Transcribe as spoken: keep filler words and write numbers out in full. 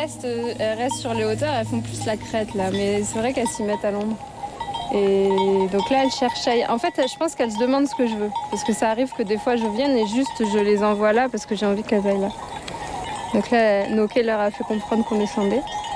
restent, elles restent sur les hauteurs, elles font plus la crête là, mais c'est vrai qu'elles s'y mettent à l'ombre. Et donc là, elles cherchent ailleurs. En fait, je pense qu'elles se demandent ce que je veux. Parce que ça arrive que des fois, je vienne et juste, je les envoie là parce que j'ai envie qu'elles aillent là. Donc là, Noké leur a fait comprendre qu'on descendait.